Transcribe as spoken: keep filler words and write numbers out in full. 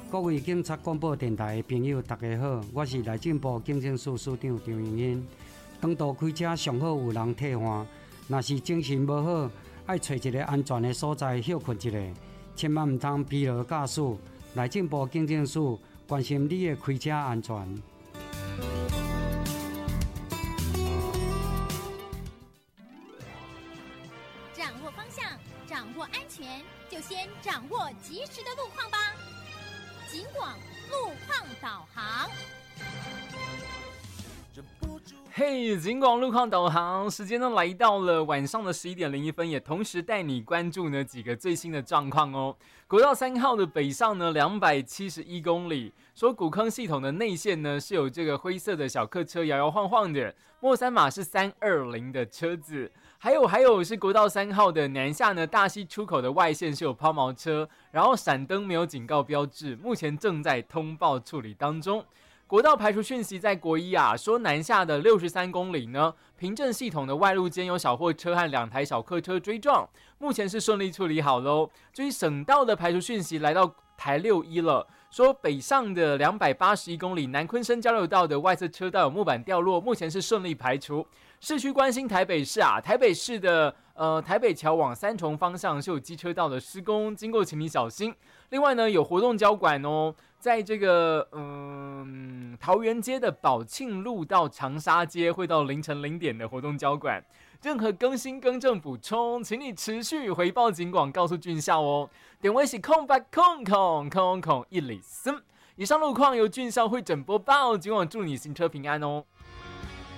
各位警察广播电台的朋友，大家好，我是内政部警政署署长张荣英。长途开车上好有人替换，若是精神无好，爱找一个安全的所在休困一下，千万唔通疲劳驾驶。内政部警政署关心你的开车安全。 掌握方向，掌握安全，就先掌握及时的路况吧。警广路况导航。 嘿，警广路况导航时间呢来到了晚上的十一点零一分，也同时带你关注呢几个最新的状况哦。国道三号的北上呢两百七十一公里，说古坑系统的内线呢是有这个灰色的小客车摇摇晃晃的，末三码是三二零的车子，还有还有是国道三号的南下呢大溪出口的外线是有抛锚车，然后闪灯没有警告标志，目前正在通报处理当中。国道排除讯息在国一啊，说南下的六十三公里呢，平镇系统的外路间有小货车和两台小客车追撞，目前是顺利处理好喽。至于省道的排除讯息来到台六一了，说北上的两百八十一公里南昆生交流道的外侧车道有木板掉落，目前是顺利排除。市区关心台北市啊，台北市的呃台北桥往三重方向是有机车道的施工，经过请你小心。另外呢，有活动交管哦，在这个嗯桃园街的宝庆路到长沙街会到凌晨零点的活动交管。任何更新更正补充，请你持续回报警广，告诉军校哦。点位是空白空空空空一里森。以上路况由军校会诊播报，警广祝你行车平安哦。